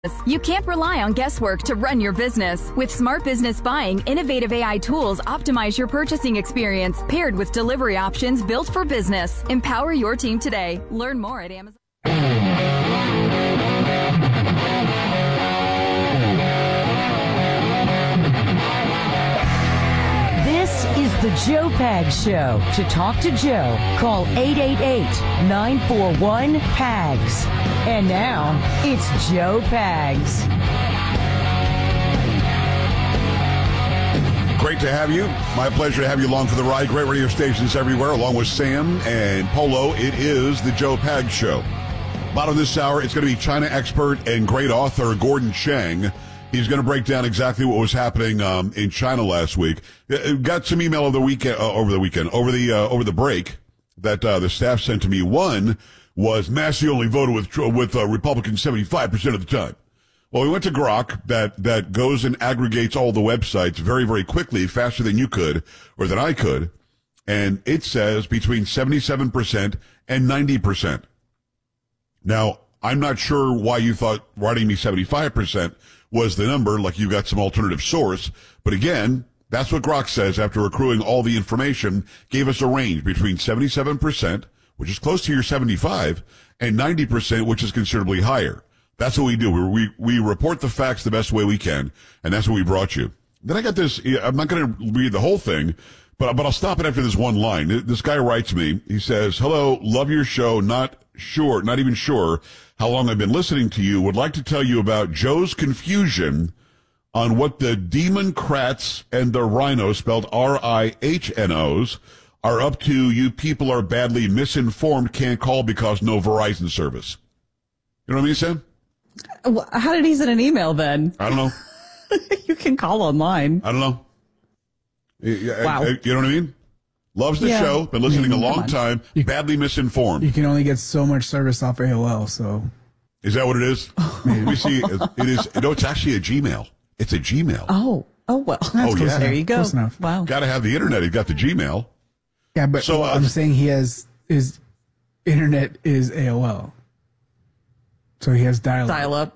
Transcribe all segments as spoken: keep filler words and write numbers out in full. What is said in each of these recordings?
You can't rely on guesswork to run your business. With Smart Business Buying, innovative A I tools optimize your purchasing experience, paired with delivery options built for business. Empower your team today. Learn more at Amazon. This is the Joe Pags Show. To talk to Joe, call eight eight eight, nine four one, P A G S. And now, it's Joe Pags. Great to have you. My pleasure to have you along for the ride. Great radio stations everywhere, along with Sam and Polo. It is the Joe Pags Show. Bottom of this hour, it's going to be China expert and great author Gordon Chang. He's going to break down exactly what was happening um, in China last week. Got some email over the weekend, uh, over the weekend, over the uh, over the break that uh, the staff sent to me. One was Massey only voted with with uh, Republicans seventy-five percent of the time. Well, we went to Grok that that goes and aggregates all the websites very very quickly, faster than you could or than I could, and it says between seventy-seven percent and ninety percent. Now, I'm not sure why you thought writing me seventy-five percent was the number, like you got some alternative source. But again, that's what Grok says after accruing all the information, gave us a range between seventy-seven percent, which is close to your seventy-five, and ninety percent, which is considerably higher. That's what we do. We, we, we report the facts the best way we can, and that's what we brought you. Then I got this, I'm not going to read the whole thing, but, but I'll stop it after this one line. This guy writes me, he says, "Hello, love your show, not sure, not even sure how long I've been listening to you. Would like to tell you about Joe's confusion on what the Democrats and the Rhino, spelled R I H N Os, are up to. You people are badly misinformed, can't call because no Verizon service." You know what I mean, Sam? How did he send an email then? I don't know. You can call online. I don't know. Wow. You know what I mean? Loves the Yeah. show, been listening a Come long on. time, You- badly misinformed. You can only get so much service off A O L, so. Is that what it is? We see, it is, no, it's actually a Gmail. It's a Gmail. Oh, oh well. Oh, yeah. There you go. Close enough. Wow. Got to have the internet. He's got the Gmail. Yeah, but So, uh, I'm saying he has, his internet is A O L. So he has dial-up. Dial up.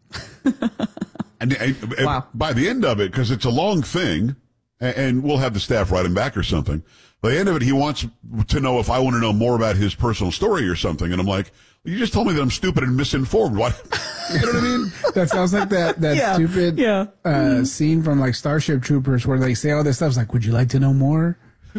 And, and, and Wow. by the end of it, because it's a long thing, and, and we'll have the staff write him back or something. By the end of it, he wants to know if I want to know more about his personal story or something. And I'm like, well, you just told me that I'm stupid and misinformed. What? You know what I mean? That sounds like that, that Yeah, stupid yeah. Uh, scene from like Starship Troopers where they say all this stuff. It's like, would you like to know more?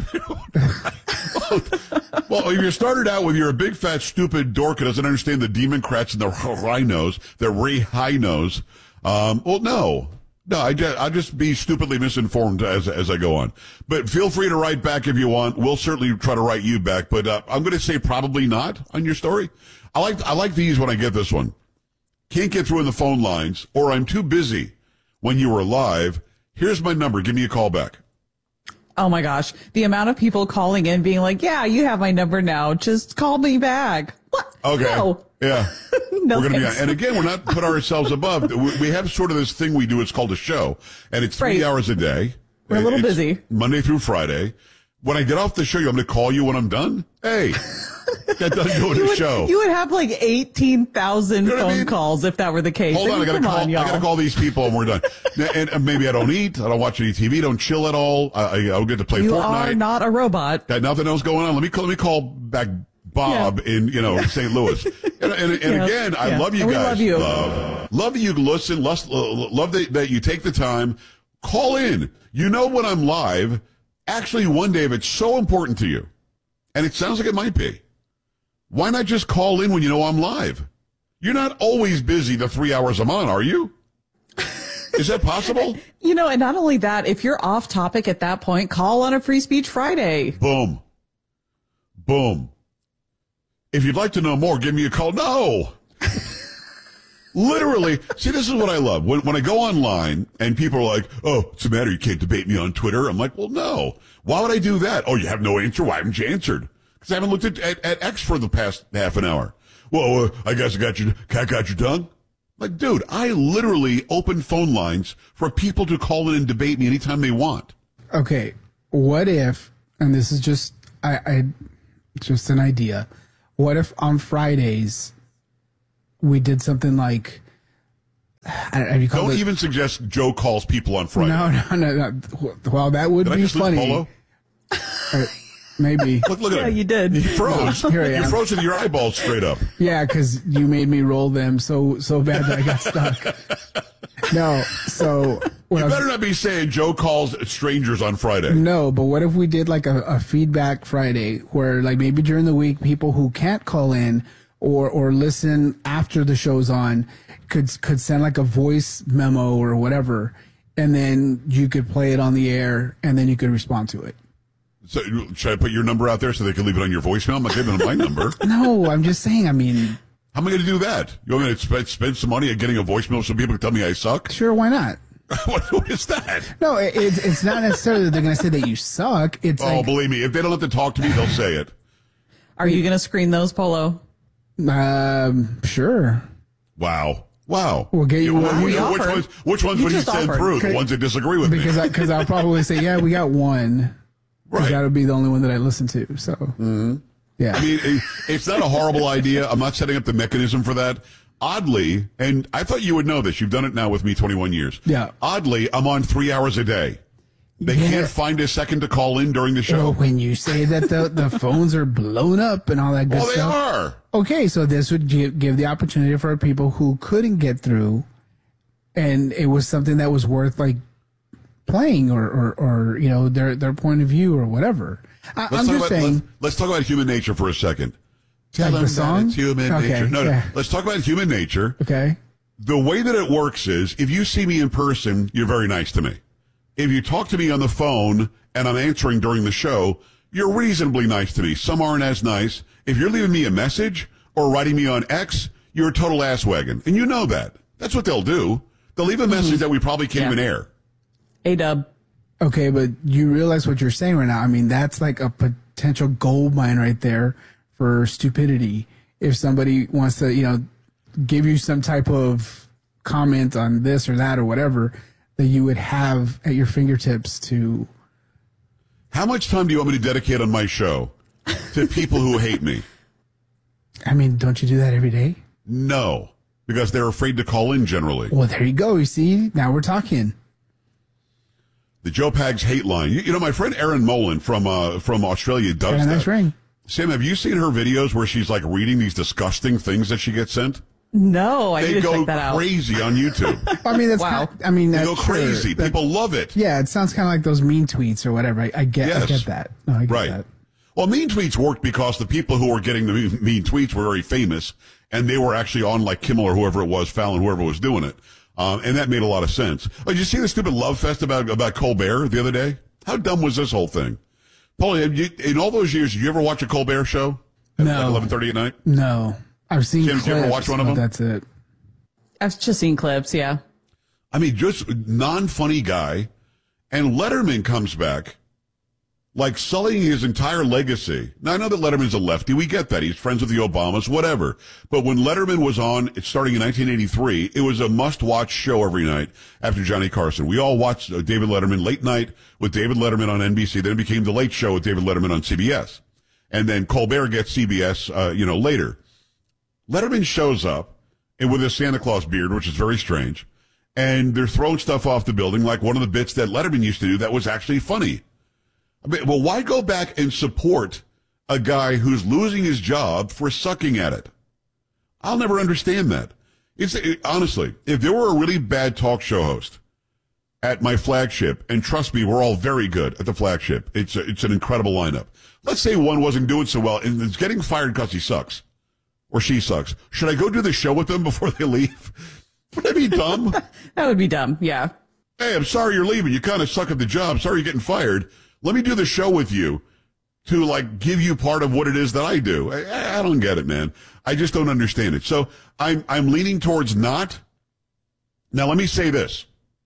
Well, if you started out with you're a big fat stupid dork who doesn't understand the Democrats and the rhinos, the rhinos. Um, well, no, no, I just, I'll just be stupidly misinformed as as I go on. But feel free to write back if you want. We'll certainly try to write you back. But uh, I'm going to say probably not on your story. I like I like these when I get this one. Can't get through in the phone lines, or I'm too busy when you were live. Here's my number. Give me a call back. Oh my gosh. The amount of people calling in being like, yeah, you have my number now. Just call me back. What? Okay. No. Yeah. No we're going to be on. thanks. And again, we're not put ourselves above. We we have sort of this thing we do. It's called a show, and it's three Right. hours a day. We're a little It's busy. Monday through Friday. When I get off the show, I'm going to call you when I'm done. Hey, get done doing You the would, show. you would have like eighteen thousand You know what I phone mean? calls if that were the case. Hold I on, I mean, got to come call. on, I y'all. got to call these people, and we're done. and, and maybe I don't eat. I don't watch any T V. Don't chill at all. I, I don't get to play You Fortnite. are not a robot. Got nothing else going on. Let me call, let me call back Bob in, you know, Saint Louis. And, and, and Yeah, again, I yeah. love you And we guys. love you. Love, love you. Listen, love, love that, that you take the time. Call in. You know when I'm live. Actually, one day, if it's so important to you, and it sounds like it might be, why not just call in when you know I'm live? You're not always busy the three hours I'm on, are you? Is that possible? You know, and not only that, if you're off topic at that point, call on a Free Speech Friday. Boom. Boom. If you'd like to know more, give me a call. No. Literally. See, this is what I love. When when I go online and people are like, oh, what's the matter? You can't debate me on Twitter. I'm like, well, no. Why would I do that? Oh, you have no answer. Why haven't you answered? Because I haven't looked at, at, at X for the past half an hour. Well, uh, I guess I got your, cat got your tongue. Like, dude, I literally open phone lines for people to call in and debate me anytime they want. Okay, what if, and this is just, I, I, just an idea. What if on Fridays we did something like have you called Don't it? even suggest Joe calls people on Friday. No, no, no, no. Well, that would Did I be just lose funny. Polo? Uh, maybe. Look, look at Yeah, him. you did. You froze. Here I You am. froze with your eyeballs straight up. Yeah, because you made me roll them so so bad that I got stuck. No, so what You I was- better not be saying Joe calls strangers on Friday. no, but what if we did like a, a feedback Friday where like maybe during the week people who can't call in or or listen after the show's on could could send like a voice memo or whatever, and then you could play it on the air and then you could respond to it. So should I put your number out there so they can leave it on your voicemail? I'm not giving them my number. No, I'm just saying. I mean, How am I going to do that? You want me to spend, spend some money on getting a voicemail so people can tell me I suck? sure, why not? what, what is that? No, it, it's it's not necessarily that they're going to say that you suck. It's Oh, like, believe me, if they don't have to talk to me, they'll say it. Are you going to screen those, Polo? um, sure. Wow. Wow. We'll get you- Yeah, we'll- which, we which offered. ones, which ones You would you just send offered. through? The Okay. ones that disagree with Because me. I, cause I'll probably say, yeah, we got one. Right. That would be the only one that I listen to. So, yeah. I mean, it, it's not a horrible idea. I'm not setting up the mechanism for that. Oddly, and I thought you would know this. You've done it now with me twenty-one years. Yeah. Oddly, I'm on three hours a day. They Yeah. can't find a second to call in during the show. Well, when you say that the, the phones are blown up and all that good Well, they stuff. are. Okay, so this would give, give the opportunity for people who couldn't get through, and it was something that was worth like playing or, or, or you know their their point of view or whatever. I, Let's I'm talk just about saying, let's, let's talk about human nature for a second. Tell Like the them that song? it's human Okay, nature. No, no. yeah. Let's talk about human nature. okay, The way that it works is, if you see me in person, you're very nice to me. If you talk to me on the phone and I'm answering during the show, you're reasonably nice to me. Some aren't as nice. If you're leaving me a message or writing me on X, you're a total asswagon. And you know that. That's what they'll do. They'll leave a message that we probably can't Yeah. even air. A-dub. okay, but you realize what you're saying right now. I mean, that's like a potential gold mine right there for stupidity. If somebody wants to, you know, give you some type of comment on this or that or whatever, that you would have at your fingertips to. How much time do you want me to dedicate on my show to people who hate me? I mean, don't you do that every day? No, because they're afraid to call in generally. Well, there you go. You see, now we're talking. The Joe Pags hate line. You, you know, my friend Erin Molan from uh, from Australia does Got a that. nice ring. Sam, have you seen her videos where she's like reading these disgusting things that she gets sent? No, I They need to go check that out. crazy on YouTube. I mean, that's Wow. kind I mean, They that's go sure. crazy. That- People love it. yeah, it sounds kind of like those mean tweets or whatever. I, I get, I Yes. get that. No, I get Right. that. Well, mean tweets worked because the people who were getting the mean mean tweets were very famous, and they were actually on like Kimmel or whoever it was, Fallon, whoever was doing it. Um, and that made a lot of sense. Oh, did you see the stupid love fest about, about Colbert the other day? How dumb was this whole thing? Paulie, have you, in all those years, did you ever watch a Colbert show? At No. like eleven thirty at night? No, I've seen Jim, did you ever clips, watch one of but them? That's it. I've just seen clips, yeah. I mean, just non-funny guy. And Letterman comes back, like sullying his entire legacy. Now, I know that Letterman's a lefty. We get that. He's friends with the Obamas, whatever. But when Letterman was on, it's starting in nineteen eighty-three, it was a must-watch show every night after Johnny Carson. We all watched uh, David Letterman late night with David Letterman on N B C. Then it became The Late Show with David Letterman on C B S. And then Colbert gets C B S, uh, you know, later. Letterman shows up and with a Santa Claus beard, which is very strange. And they're throwing stuff off the building like one of the bits that Letterman used to do that was actually funny. I mean, well, why go back and support a guy who's losing his job for sucking at it? I'll never understand that. It's it, honestly, if there were a really bad talk show host at my flagship, and trust me, we're all very good at the flagship. It's a, it's an incredible lineup. Let's say one wasn't doing so well and is getting fired because he sucks or she sucks. Should I go do the show with them before they leave? Would that be dumb? That would be dumb, yeah. Hey, I'm sorry you're leaving. You kind of suck at the job. Sorry you're getting fired. Let me do the show with you to like give you part of what it is that I do. I, I don't get it, man. I just don't understand it. So I'm, I'm leaning towards not. Now, let me say this.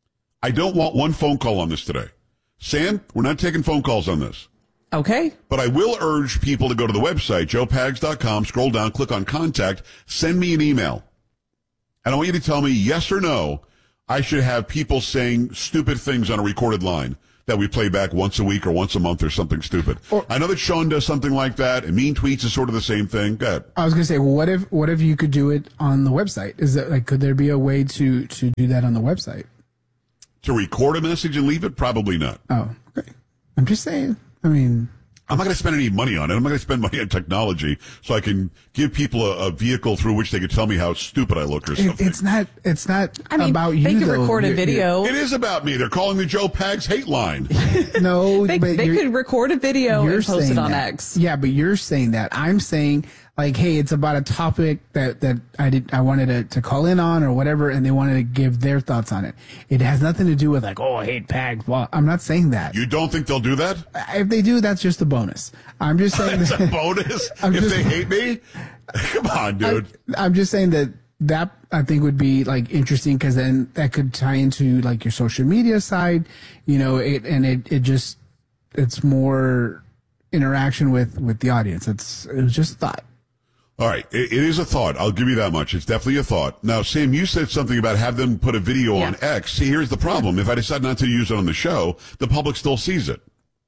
I don't want one phone call on this today. Sam, we're not taking phone calls on this. Okay. But I will urge people to go to the website, joe pags dot com, scroll down, click on contact, send me an email. And I want you to tell me yes or no, I should have people saying stupid things on a recorded line. that we play back once a week or once a month or something stupid. Or, I know that Sean does something like that, and Mean Tweets is sort of the same thing. Go ahead. I was going to say, well, what if what if you could do it on the website? Is that like, could there be a way to, to do that on the website? To record a message and leave it? Probably not. Oh, okay. I'm just saying. I mean, I'm not going to spend any money on it. I'm not going to spend money on technology so I can give people a, a vehicle through which they can tell me how stupid I look or something. It, it's not. It's not I mean, about you. They could though. record a You're, video. It is about me. They're calling the Joe Pags hate line. No, they, but they could record a video and post it on that. X. Yeah, but you're saying that. I'm saying like, hey, it's about a topic that, that I did I wanted to, to call in on or whatever, and they wanted to give their thoughts on it. It has nothing to do with like, oh, I hate Pags. Well, I'm not saying that. You don't think they'll do that? If they do, that's just a bonus. I'm just saying It's that, a bonus I'm if just, they hate me? Come on, dude. I'm, I'm just saying that that I think would be like interesting because then that could tie into like your social media side, you know, it, and it, it just, it's more interaction with, with the audience. It's, it was just a thought. All right. It, it is a thought. I'll give you that much. It's definitely a thought. Now, Sam, you said something about have them put a video Yeah. on X. See, here's the problem. If I decide not to use it on the show, the public still sees it.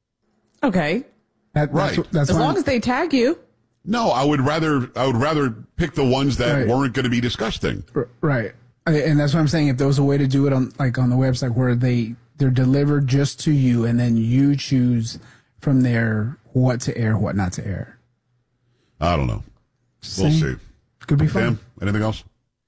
Okay. That, Right. That's, that's As why long I'm- as they tag you. No, I would rather, I would rather pick the ones that Right. weren't going to be disgusting. R- Right. I- And that's what I'm saying. If there was a way to do it on, like on the website where they, they're delivered just to you and then you choose from there what to air, what not to air. I don't know. We'll See? see. Could be fun. Sam, anything else?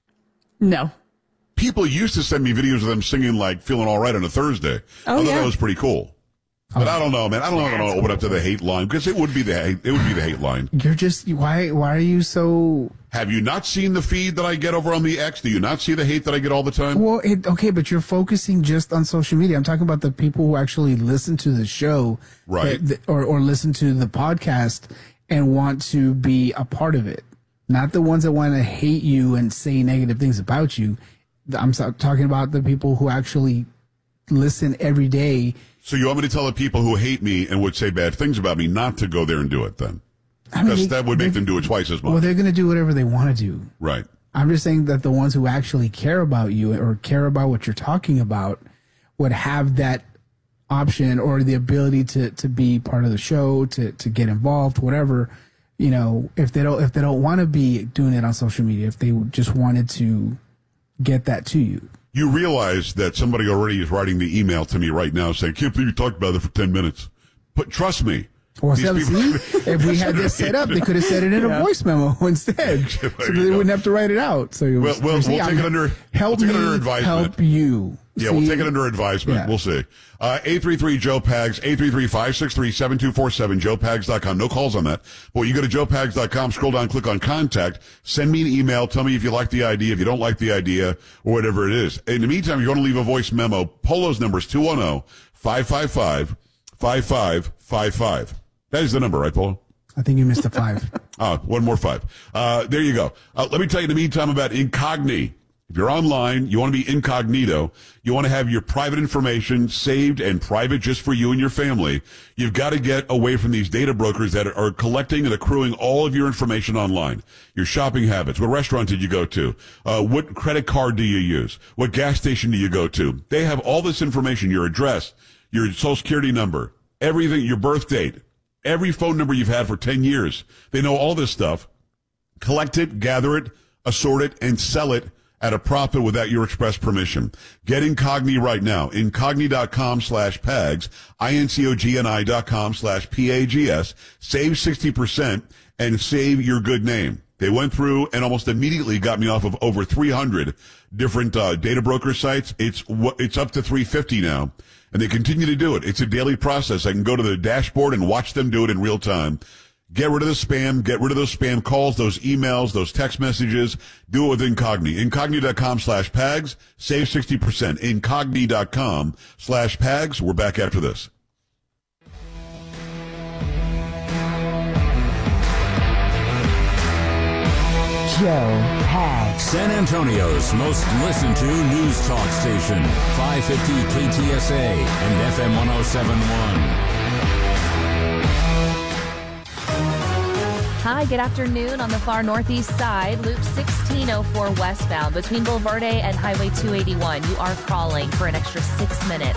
No. People used to send me videos of them singing like feeling all right on a Thursday. Oh, I thought yeah. that was pretty cool. But Oh. I don't know, man. I don't know if I'm going to open up to the hate line because it would be the hate, it would be the hate line. You're just, why, why are you so, Have you not seen the feed that I get over on the X? Do you not see the hate that I get all the time? well, it, okay, but you're focusing just on social media. I'm talking about the people who actually listen to the show. Right. that- or, or listen to the podcast and want to be a part of it. Not the ones that want to hate you and say negative things about you. I'm so- talking about the people who actually listen every day. So you want me to tell the people who hate me and would say bad things about me not to go there and do it then? I mean, Because they- that would make they- them do it twice as much. Well, they're going to do whatever they want to do. Right. I'm just saying that the ones who actually care about you or care about what you're talking about would have that option or the ability to, to be part of the show, to, to get involved, whatever. You know, if they don't, if they don't want to be doing it on social media, if they just wanted to get that to you. You realize that somebody already is writing the email to me right now saying, can't believe you talked about it for ten minutes. But trust me. Well, these so, people- see, if we had this set up, they could have said it in a voice memo instead, so There they you go. wouldn't have to write it out. So you Well, was- we'll- you see, we'll take I'm- it under- help we'll take it me under advisement. help you. Yeah, we'll See? take it under advisement. Yeah. We'll see. Uh, eight three three Joe Pags, eight three three, five six three, seven two four seven, joe pags dot com. No calls on that. But you go to joe pags dot com, scroll down, click on contact, send me an email, tell me if you like the idea, if you don't like the idea, or whatever it is. In the meantime, if you want to leave a voice memo, Polo's number is two one zero, five five five, five five five five. That is the number, right, Polo? I think you missed a five. Uh, one more five. Uh, there you go. Uh, let me tell you in the meantime about Incogni. If you're online, you want to be incognito, you want to have your private information saved and private just for you and your family, you've got to get away from these data brokers that are collecting and accruing all of your information online. Your shopping habits. What restaurant did you go to? Uh, what credit card do you use? What gas station do you go to? They have all this information, your address, your social security number, everything, your birth date, every phone number you've had for ten years. They know all this stuff. Collect it, gather it, assort it, and sell it at a profit without your express permission. Get Incogni right now. Incogni.com slash PAGS, I-N-C-O-G-N-I dot com slash P-A-G-S. Save sixty percent and save your good name. They went through and almost immediately got me off of over three hundred different uh, data broker sites. It's it's up to three fifty now, and they continue to do it. It's a daily process. I can go to the dashboard and watch them do it in real time. Get rid of the spam. Get rid of those spam calls, those emails, those text messages. Do it with Incogni. Incogni.com slash PAGS. Save sixty percent. Incogni.com slash PAGS. We're back after this. Joe Pags. San Antonio's most listened to news talk station. five fifty K T S A and F M one oh seven point one. Hi, good afternoon. On the far northeast side, Loop sixteen oh four westbound between Boulevarde and Highway two eighty-one. You are crawling for an extra six minutes.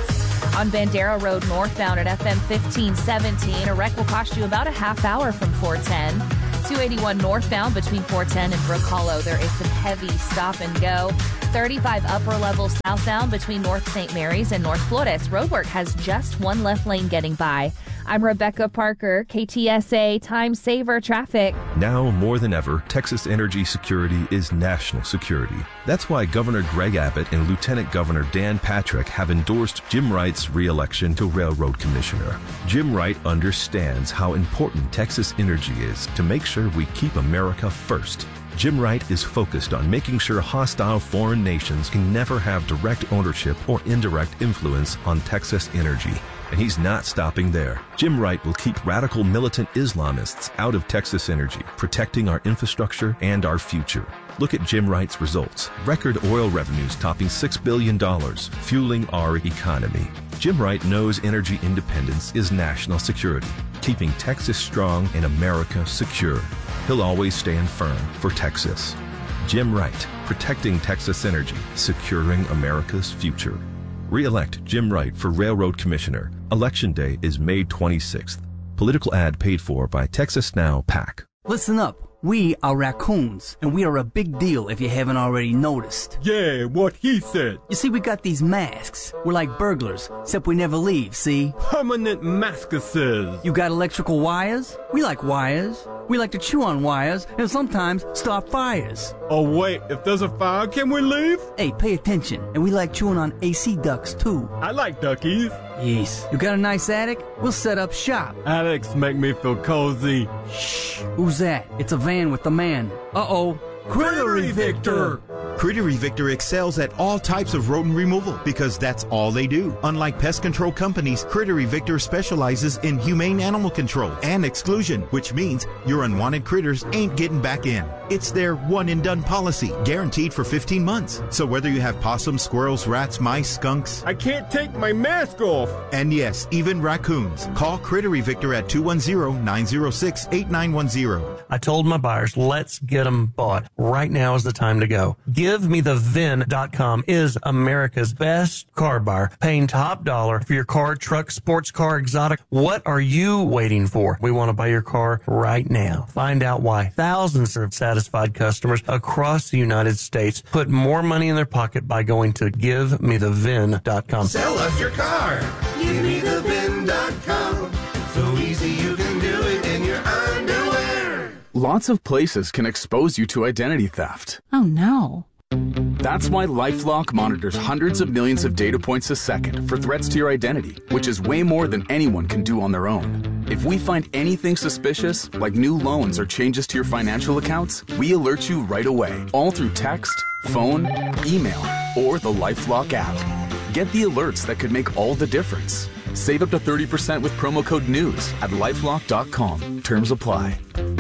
On Bandera Road northbound at F M fifteen seventeen, a wreck will cost you about a half hour from four ten. two eighty-one northbound between four ten and Brook Hollow, there is some heavy stop and go. thirty-five upper level southbound between North Saint Mary's and North Flores. Roadwork has just one left lane getting by. I'm Rebecca Parker, K T S A Time Saver Traffic. Now more than ever, Texas energy security is national security. That's why Governor Greg Abbott and Lieutenant Governor Dan Patrick have endorsed Jim Wright's re-election to Railroad Commissioner. Jim Wright understands how important Texas energy is to make sure we keep America first. Jim Wright is focused on making sure hostile foreign nations can never have direct ownership or indirect influence on Texas energy. And he's not stopping there. Jim Wright will keep radical militant Islamists out of Texas energy, protecting our infrastructure and our future. Look at Jim Wright's results. Record oil revenues topping six billion dollars, fueling our economy. Jim Wright knows energy independence is national security, keeping Texas strong and America secure. He'll always stand firm for Texas. Jim Wright, protecting Texas energy, securing America's future. Re-elect Jim Wright for Railroad Commissioner. Election day is May twenty-sixth. Political ad paid for by Texas Now PAC. Listen up. We are raccoons, and we are a big deal if you haven't already noticed. Yeah, what he said. You see, we got these masks. We're like burglars, except we never leave, see? Permanent maskuses. You got electrical wires? We like wires. We like to chew on wires and sometimes start fires. Oh, wait, if there's a fire, can we leave? Hey, pay attention. And we like chewing on A C ducts, too. I like duckies. Yes. You got a nice attic? We'll set up shop. Attics make me feel cozy. Shh. Who's that? It's a van with the man. Uh-oh. Critter Evictor! Critter Evictor excels at all types of rodent removal because that's all they do. Unlike pest control companies, Critter Evictor specializes in humane animal control and exclusion, which means your unwanted critters ain't getting back in. It's their one-and-done policy, guaranteed for fifteen months. So whether you have possums, squirrels, rats, mice, skunks... I can't take my mask off! And yes, even raccoons. Call Critter Evictor at two one zero, nine zero six, eight nine one zero. I told my buyers, let's get them bought. Right now is the time to go. Give Me The Vin dot com is America's best car buyer, paying top dollar for your car, truck, sports car, exotic. What are you waiting for? We want to buy your car right now. Find out why thousands of satisfied customers across the United States put more money in their pocket by going to Give Me The Vin dot com. Sell us your car. Give Me The Vin dot com. So easy you can do it in your underwear. Lots of places can expose you to identity theft. Oh, no. That's why LifeLock monitors hundreds of millions of data points a second for threats to your identity, which is way more than anyone can do on their own. If we find anything suspicious, like new loans or changes to your financial accounts, we alert you right away, all through text, phone, email, or the LifeLock app. Get the alerts that could make all the difference. Save up to thirty percent with promo code NEWS at lifelock dot com. Terms apply.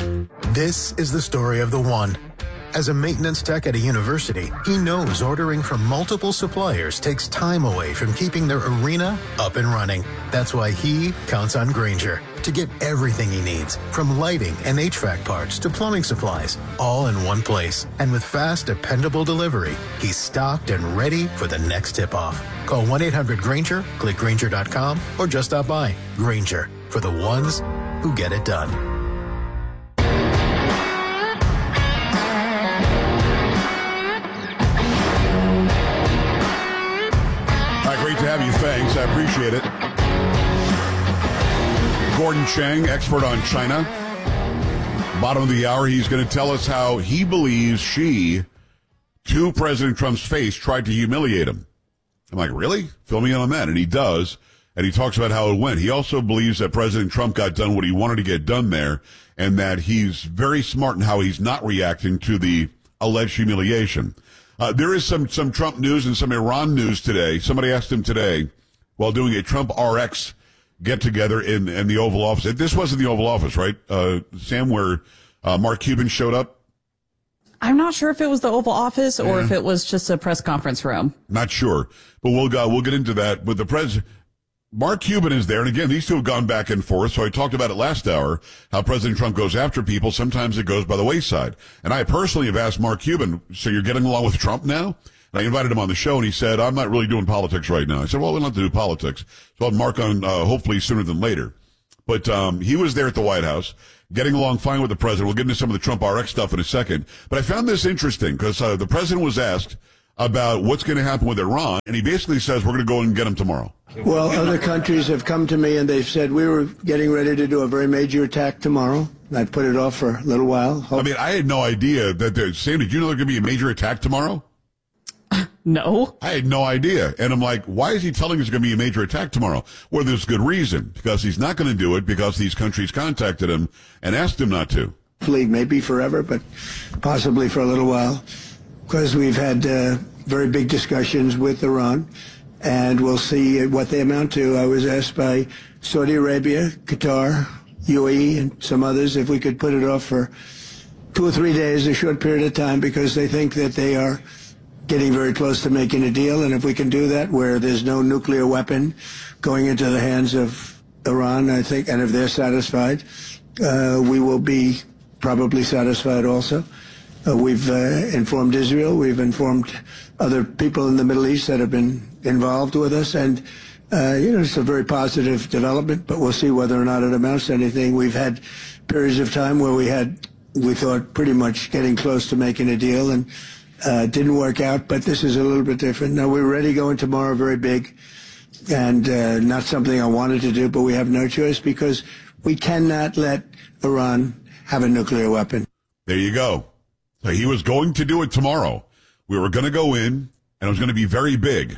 This is the story of the one. As a maintenance tech at a university, he knows ordering from multiple suppliers takes time away from keeping their arena up and running. That's why he counts on Grainger to get everything he needs, from lighting and H V A C parts to plumbing supplies, all in one place. And with fast, dependable delivery, he's stocked and ready for the next tip-off. Call one eight hundred Grainger, click Grainger dot com, or just stop by. Grainger, for the ones who get it done. Great to have you. Thanks. I appreciate it. Gordon Chang, expert on China. Bottom of the hour, he's going to tell us how he believes she, to President Trump's face, tried to humiliate him. I'm like, really? Fill me in on that. And he does. And he talks about how it went. He also believes that President Trump got done what he wanted to get done there, and that he's very smart in how he's not reacting to the alleged humiliation. Uh, there is some, some Trump news and some Iran news today. Somebody asked him today, while doing a Trump R X get-together in, in the Oval Office. This wasn't the Oval Office, right, uh, Sam, where uh, Mark Cuban showed up? I'm not sure if it was the Oval Office or yeah. if it was just a press conference room. Not sure. But we'll go, we'll get into that. But the president, Mark Cuban is there. And again, these two have gone back and forth. So I talked about it last hour, how President Trump goes after people. Sometimes it goes by the wayside. And I personally have asked Mark Cuban, so you're getting along with Trump now? I invited him on the show, and he said, I'm not really doing politics right now. I said, well, we don't have to do politics. So I'll mark on uh, hopefully sooner than later. But um, he was there at the White House, getting along fine with the president. We'll get into some of the Trump R X stuff in a second. But I found this interesting because uh, the president was asked about what's going to happen with Iran, and he basically says we're going to go and get him tomorrow. Well, other countries have come to me and they've said we were getting ready to do a very major attack tomorrow. I put it off for a little while. Hope- I mean, I had no idea that there's, Sam, did you know there's going to be a major attack tomorrow? No. I had no idea. And I'm like, why is he telling us there's going to be a major attack tomorrow? Well, there's good reason, because he's not going to do it because these countries contacted him and asked him not to. Maybe forever, but possibly for a little while, because we've had uh, very big discussions with Iran, and we'll see what they amount to. I was asked by Saudi Arabia, Qatar, U A E, and some others if we could put it off for two or three days, a short period of time, because they think that they are getting very close to making a deal. And if we can do that where there's no nuclear weapon going into the hands of Iran, I think, and if they're satisfied, uh, we will be probably satisfied also. Uh, we've uh, informed Israel. We've informed other people in the Middle East that have been involved with us. And, uh, you know, it's a very positive development, but we'll see whether or not it amounts to anything. We've had periods of time where we had, we thought, pretty much getting close to making a deal, and uh, didn't work out. But this is a little bit different. Now, we're ready going tomorrow, very big, and uh, not something I wanted to do, but we have no choice because we cannot let Iran have a nuclear weapon. There you go. So he was going to do it tomorrow. We were going to go in, and it was going to be very big.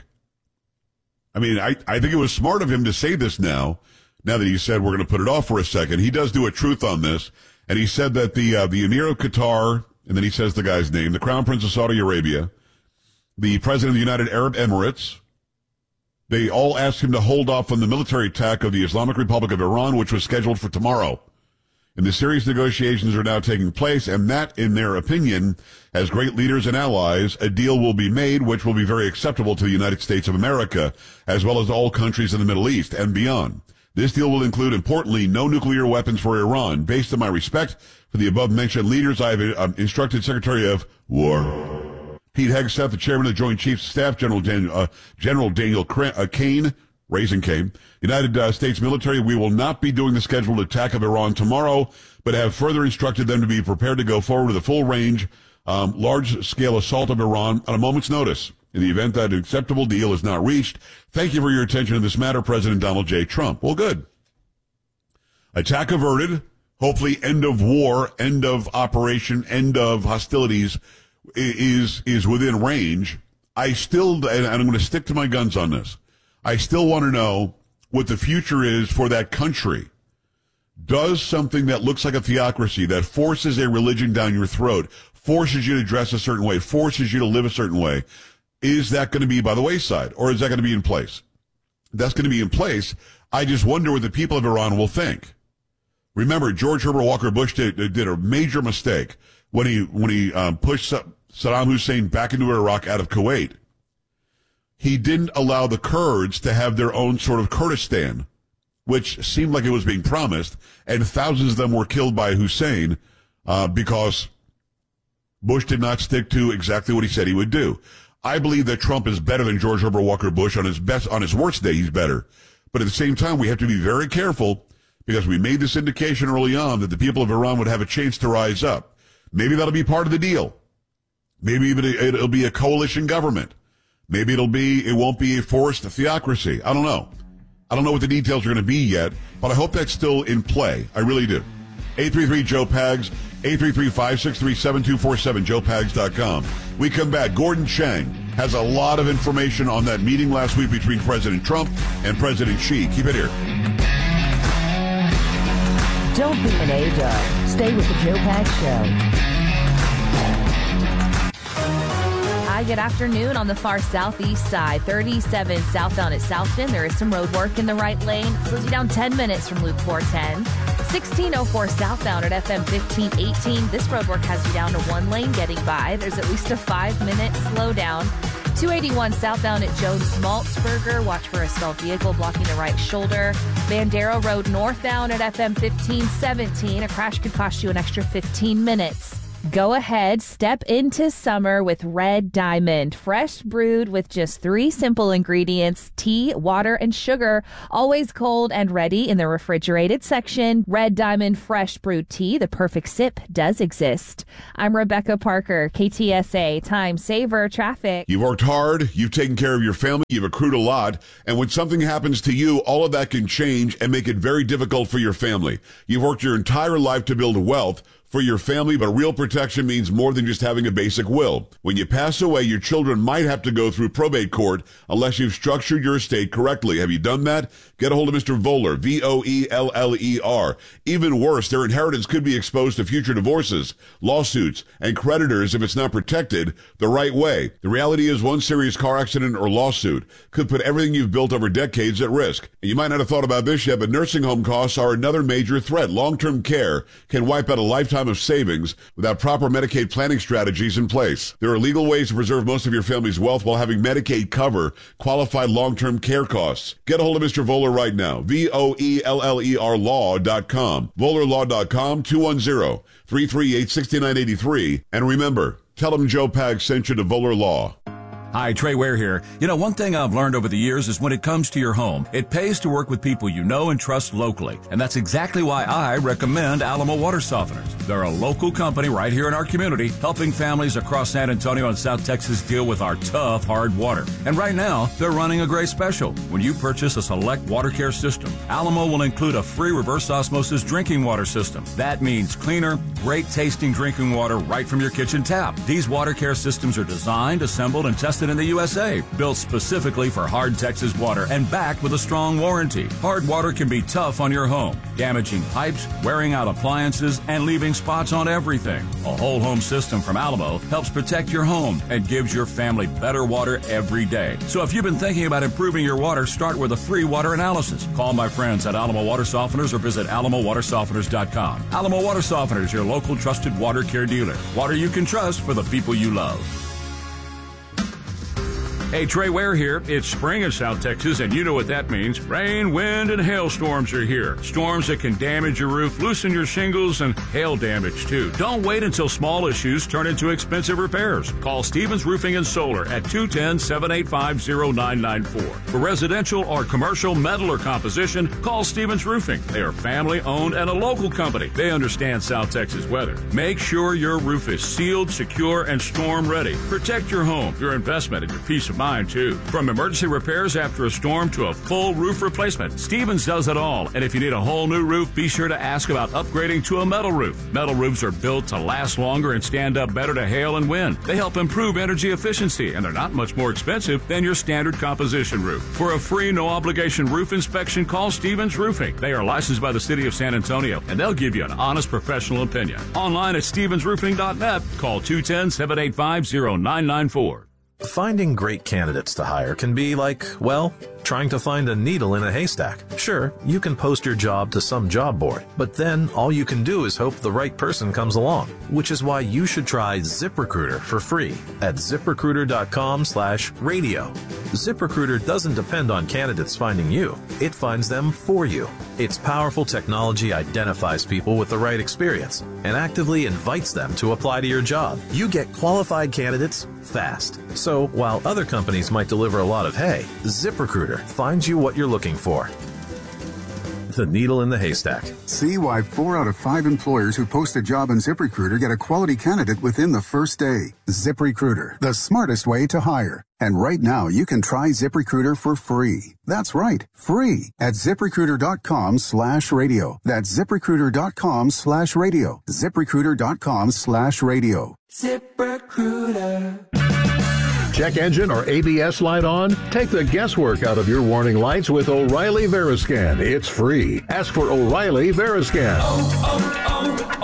I mean, I, I think it was smart of him to say this now, now that he said we're going to put it off for a second. He does do a truth on this, and he said that the uh, the Emir of Qatar, and then he says the guy's name, the Crown Prince of Saudi Arabia, the President of the United Arab Emirates, they all asked him to hold off on the military attack of the Islamic Republic of Iran, which was scheduled for tomorrow. And the serious negotiations are now taking place, and that, in their opinion, as great leaders and allies, a deal will be made which will be very acceptable to the United States of America, as well as all countries in the Middle East and beyond. This deal will include, importantly, no nuclear weapons for Iran. Based on my respect for the above-mentioned leaders, I have um, instructed Secretary of War Pete Hegseth, the chairman of the Joint Chiefs of Staff, General, Dan- uh, General Daniel Cra- uh, Kane, Raising Cane, United uh, States military, we will not be doing the scheduled attack of Iran tomorrow, but have further instructed them to be prepared to go forward with a full-range, um, large-scale assault of Iran on a moment's notice in the event that an acceptable deal is not reached. Thank you for your attention to this matter, President Donald J. Trump. Well, good. Attack averted. Hopefully end of war, end of operation, end of hostilities is is within range. I still, and I'm going to stick to my guns on this, I still want to know what the future is for that country. Does something that looks like a theocracy, that forces a religion down your throat, forces you to dress a certain way, forces you to live a certain way, is that going to be by the wayside, or is that going to be in place? If that's going to be in place. I just wonder what the people of Iran will think. Remember, George Herbert Walker Bush did, did a major mistake when he when he um, pushed Saddam Hussein back into Iraq out of Kuwait. He didn't allow the Kurds to have their own sort of Kurdistan, which seemed like it was being promised, and thousands of them were killed by Hussein uh, because Bush did not stick to exactly what he said he would do. I believe that Trump is better than George Herbert Walker Bush. On his best, on his worst day, he's better. But at the same time, we have to be very careful because we made this indication early on that the people of Iran would have a chance to rise up. Maybe that'll be part of the deal. Maybe it'll be a coalition government. Maybe it'll be, it won't be a forced theocracy. I don't know. I don't know what the details are going to be yet, but I hope that's still in play. I really do. eight three three Joe Pags, eight three three, five six three, seven two four seven, joe pags dot com. We come back. Gordon Chang has a lot of information on that meeting last week between President Trump and President Xi. Keep it here. Don't be an A-dog. Stay with the Joe Pags Show. Hi, good afternoon. On the far southeast side, thirty-seven southbound at South Bend. There is some road work in the right lane. Slows you down ten minutes from Loop four ten. sixteen oh four southbound at F M fifteen eighteen. This road work has you down to one lane getting by. There's at least a five-minute slowdown. two eighty-one southbound at Jones Maltzberger. Watch for a stalled vehicle blocking the right shoulder. Bandera Road northbound at F M fifteen seventeen. A crash could cost you an extra fifteen minutes. Go ahead, step into summer with Red Diamond. Fresh brewed with just three simple ingredients, tea, water, and sugar. Always cold and ready in the refrigerated section. Red Diamond Fresh Brewed Tea, the perfect sip, does exist. I'm Rebecca Parker, K T S A, Time Saver Traffic. You've worked hard, you've taken care of your family, you've accrued a lot, and when something happens to you, all of that can change and make it very difficult for your family. You've worked your entire life to build wealth for your family, but real protection means more than just having a basic will. When you pass away, your children might have to go through probate court unless you've structured your estate correctly. Have you done that? Get a hold of Mister Voller, V O E L L E R. Even worse, their inheritance could be exposed to future divorces, lawsuits, and creditors if it's not protected the right way. The reality is one serious car accident or lawsuit could put everything you've built over decades at risk. And you might not have thought about this yet, but nursing home costs are another major threat. Long-term care can wipe out a lifetime of savings without proper Medicaid planning strategies in place. There are legal ways to preserve most of your family's wealth while having Medicaid cover qualified long-term care costs. Get a hold of Mister Voller right now. V O E L L E R law dot com. Voller law dot com, two one zero, three three eight, six nine eight three. And remember, tell them Joe Pag sent you to Voller Law. Hi, Trey Ware here. You know, one thing I've learned over the years is when it comes to your home, it pays to work with people you know and trust locally. And that's exactly why I recommend Alamo Water Softeners. They're a local company right here in our community, helping families across San Antonio and South Texas deal with our tough, hard water. And right now, they're running a great special. When you purchase a select water care system, Alamo will include a free reverse osmosis drinking water system. That means cleaner, great tasting drinking water right from your kitchen tap. These water care systems are designed, assembled, and tested in the U S A, built specifically for hard Texas water and backed with a strong warranty. Hard water can be tough on your home, damaging pipes, wearing out appliances, and leaving spots on everything. A whole home system from Alamo helps protect your home and gives your family better water every day. So if you've been thinking about improving your water, start with a free water analysis. Call my friends at Alamo Water Softeners or visit alamo water softeners dot com. Alamo Water Softeners, your local trusted water care dealer. Water you can trust for the people you love. Hey, Trey Ware here. It's spring in South Texas, and you know what that means. Rain, wind, and hailstorms are here. Storms that can damage your roof, loosen your shingles, and hail damage, too. Don't wait until small issues turn into expensive repairs. Call Stevens Roofing and Solar at two one zero, seven eight five, zero nine nine four. For residential or commercial metal or composition, call Stevens Roofing. They are family-owned and a local company. They understand South Texas weather. Make sure your roof is sealed, secure, and storm-ready. Protect your home, your investment, and your peace of mind. Too. From emergency repairs after a storm to a full roof replacement, Stevens does it all. And if you need a whole new roof, be sure to ask about upgrading to a metal roof. Metal roofs are built to last longer and stand up better to hail and wind. They help improve energy efficiency, and they're not much more expensive than your standard composition roof. For a free, no-obligation roof inspection, call Stevens Roofing. They are licensed by the City of San Antonio, and they'll give you an honest professional opinion. Online at stevens roofing dot net. Call two one zero, seven eight five, zero nine nine four. Finding great candidates to hire can be like, well, trying to find a needle in a haystack. Sure, you can post your job to some job board, but then all you can do is hope the right person comes along, which is why you should try ZipRecruiter for free at ziprecruiter dot com slash radio. ZipRecruiter doesn't depend on candidates finding you. It finds them for you. Its powerful technology identifies people with the right experience and actively invites them to apply to your job. You get qualified candidates fast. So while other companies might deliver a lot of hay, ZipRecruiter finds you what you're looking for. The needle in the haystack. See why four out of five employers who post a job on ZipRecruiter get a quality candidate within the first day. ZipRecruiter, the smartest way to hire. And right now, you can try ZipRecruiter for free. That's right, free at ziprecruiter dot com slash radio. That's ziprecruiter dot com slash radio. ziprecruiter dot com slash radio. ZipRecruiter. Check engine or A B S light on? Take the guesswork out of your warning lights with O'Reilly Veriscan. It's free. Ask for O'Reilly Veriscan. Oh,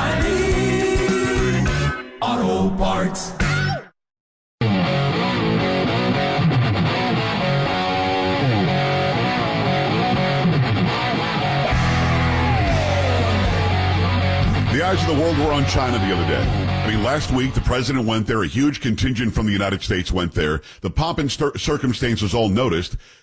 oh, oh, O'Reilly Auto Parts. The eyes of the world were on China the other day. I mean, last week, the president went there. A huge contingent from the United States went there. The pomp and cir- circumstances all noticed.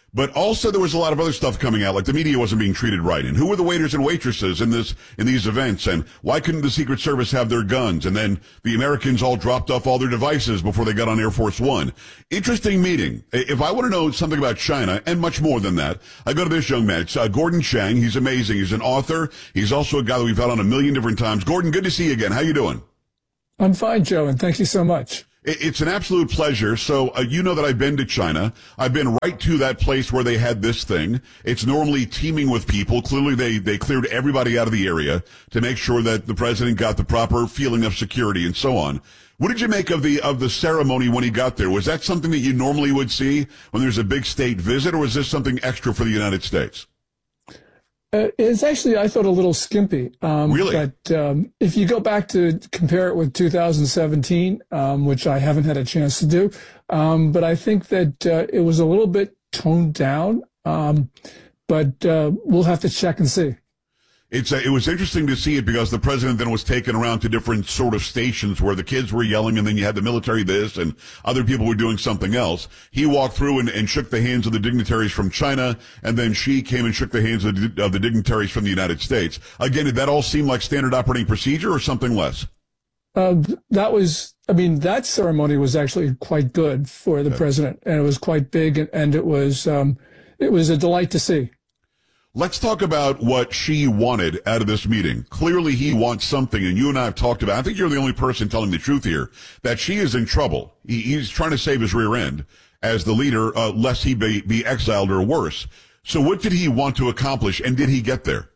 But also there was a lot of other stuff coming out, like the media wasn't being treated right. And who were the waiters and waitresses in this, in these events? And why couldn't the Secret Service have their guns? And then the Americans all dropped off all their devices before they got on Air Force One. Interesting meeting. If I want to know something about China and much more than that, I go to this young man. It's uh, Gordon Chang. He's amazing. He's an author. He's also a guy that we've had on a million different times. Gordon, good to see you again. How you doing? I'm fine, Joe, and thank you so much. It's an absolute pleasure. So uh, you know that I've been to China. I've been right to that place where they had this thing. It's normally teeming with people. Clearly, they, they cleared everybody out of the area to make sure that the president got the proper feeling of security and so on. What did you make of the of the ceremony when he got there? Was that something that you normally would see when there's a big state visit, or was this something extra for the United States? Uh, it's actually, I thought, a little skimpy. Um, really? But um, if you go back to compare it with two thousand seventeen, um, which I haven't had a chance to do, um, but I think that uh, it was a little bit toned down. Um, but uh, we'll have to check and see. It's uh, it was interesting to see it because the president then was taken around to different sort of stations where the kids were yelling, and then you had the military this and other people were doing something else. He walked through and, and shook the hands of the dignitaries from China, and then she came and shook the hands of the, of the dignitaries from the United States. Again, did that all seem like standard operating procedure or something less? Uh, that was, I mean, that ceremony was actually quite good for the okay. president, and it was quite big, and, and it was um, it was a delight to see. Let's talk about what she wanted out of this meeting. Clearly, he wants something, and you and I have talked about, I think you're the only person telling the truth here, that she is in trouble. He, he's trying to save his rear end as the leader, uh, lest he be, be exiled or worse. So what did he want to accomplish, and did he get there?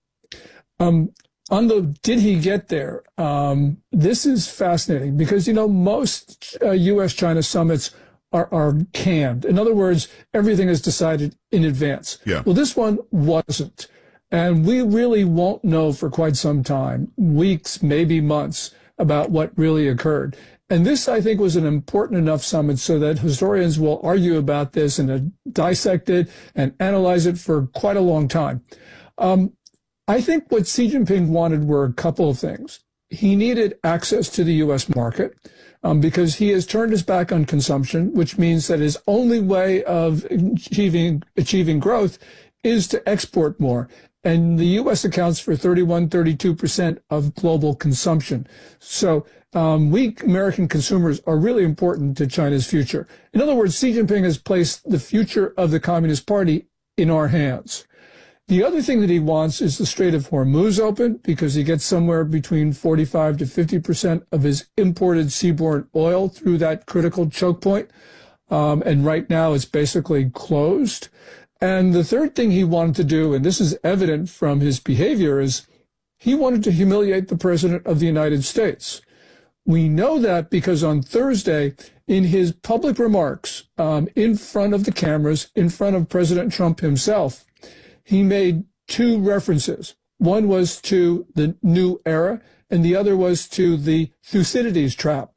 Um, on the did he get there, um, this is fascinating because, you know, most uh, U S China summits Are, are canned. In other words, everything is decided in advance. Yeah. Well, this one wasn't. And we really won't know for quite some time, weeks, maybe months, about what really occurred. And this, I think, was an important enough summit so that historians will argue about this and uh, dissect it and analyze it for quite a long time. Um, I think what Xi Jinping wanted were a couple of things. He needed access to the U S market. Um, because he has turned his back on consumption, which means that his only way of achieving achieving growth is to export more. And the U S accounts for thirty-one, thirty-two percent of global consumption. So um, we American consumers are really important to China's future. In other words, Xi Jinping has placed the future of the Communist Party in our hands. The other thing that he wants is the Strait of Hormuz open because he gets somewhere between forty-five to fifty percent of his imported seaborne oil through that critical choke point. Um, and right now it's basically closed. And the third thing he wanted to do, and this is evident from his behavior, is he wanted to humiliate the President of the United States. We know that because on Thursday, in his public remarks, um, in front of the cameras, in front of President Trump himself, he made two references. One was to the new era, and the other was to the Thucydides trap.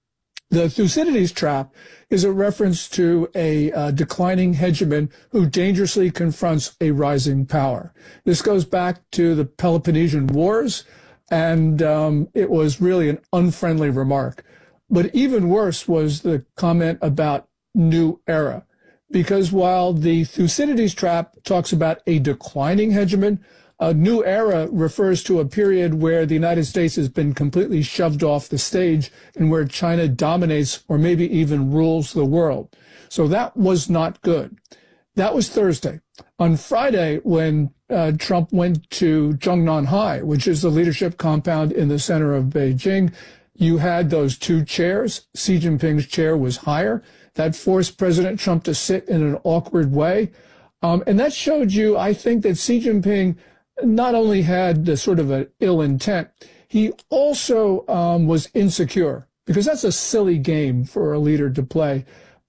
The Thucydides trap is a reference to a uh, declining hegemon who dangerously confronts a rising power. This goes back to the Peloponnesian Wars, and um, it was really an unfriendly remark. But even worse was the comment about new era. Because while the Thucydides trap talks about a declining hegemon, a new era refers to a period where the United States has been completely shoved off the stage and where China dominates or maybe even rules the world. So that was not good. That was Thursday. On Friday, when uh, Trump went to Zhongnanhai, which is the leadership compound in the center of Beijing, you had those two chairs. Xi Jinping's chair was higher. That forced President Trump to sit in an awkward way. Um, and that showed you, I think, that Xi Jinping not only had the sort of an ill intent, he also um, was insecure, because that's a silly game for a leader to play.